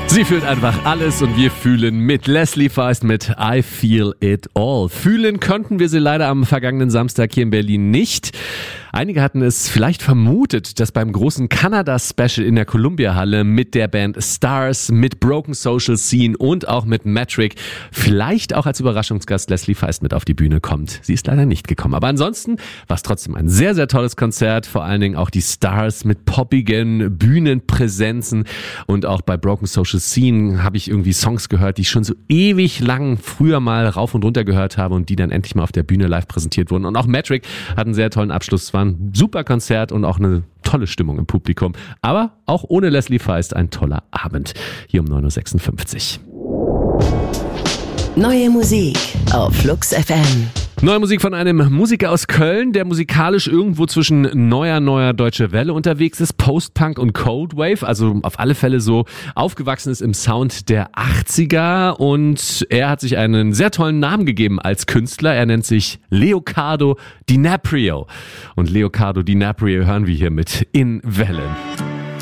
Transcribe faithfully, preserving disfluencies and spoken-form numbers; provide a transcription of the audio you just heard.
Sie fühlt einfach alles und wir fühlen mit. Leslie Feist mit I Feel It All. Fühlen könnten wir sie leider am vergangenen Samstag hier in Berlin nicht. Einige hatten es vielleicht vermutet, dass beim großen Kanada-Special in der Columbia-Halle mit der Band Stars, mit Broken Social Scene und auch mit Metric vielleicht auch als Überraschungsgast Leslie Feist mit auf die Bühne kommt. Sie ist leider nicht gekommen. Aber ansonsten war es trotzdem ein sehr, sehr tolles Konzert. Vor allen Dingen auch die Stars mit poppigen Bühnenpräsenzen. Und auch bei Broken Social Scene habe ich irgendwie Songs gehört, die ich schon so ewig lang früher mal rauf und runter gehört habe und die dann endlich mal auf der Bühne live präsentiert wurden. Und auch Metric hat einen sehr tollen Abschluss. War ein super Konzert und auch eine tolle Stimmung im Publikum. Aber auch ohne Leslie Feist ein toller Abend. Hier um neun Uhr sechsundfünfzig. Neue Musik auf Flux F M. Neue Musik von einem Musiker aus Köln, der musikalisch irgendwo zwischen neuer, neuer Deutsche Welle unterwegs ist, Post-Punk und Cold Wave, also auf alle Fälle so aufgewachsen ist im Sound der achtziger und er hat sich einen sehr tollen Namen gegeben als Künstler. Er nennt sich Leocardo DiNaprio und Leocardo DiNaprio hören wir hier mit In Wellen.